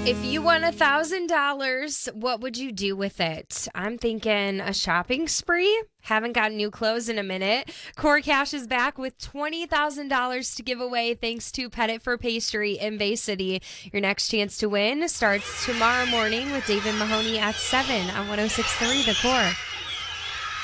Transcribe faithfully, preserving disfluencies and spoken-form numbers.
If you won a thousand dollars, what would you do with it? I'm thinking a shopping spree. Haven't got new clothes in a minute. Core Cash is back with twenty thousand dollars to give away thanks to Pettit for Pastry in Bay City. Your next chance to win starts tomorrow morning with David Mahoney at seven on one oh six point three The Core.